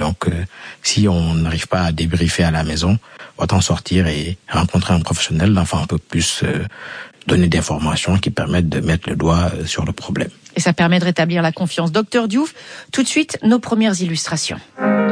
Donc, si on n'arrive pas à débriefer à la maison, autant sortir et rencontrer un professionnel. L'enfant peut plus donner d'informations qui permettent de mettre le doigt sur le problème. Et ça permet de rétablir la confiance. Docteur Diouf, tout de suite, nos premières illustrations.